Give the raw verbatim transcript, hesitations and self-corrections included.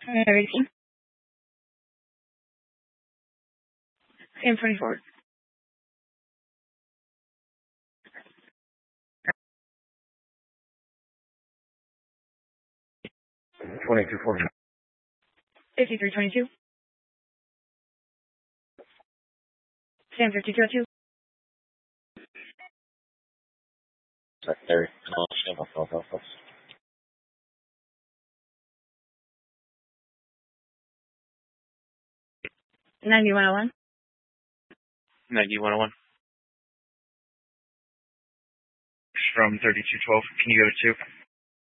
Everything. Sam twenty-four. twenty-two forty. fifty-three twenty-two. Sam fifty-two oh two. Secretary. ninety-one oh one. ninety-one oh one. From thirty-two twelve. Can you go to two?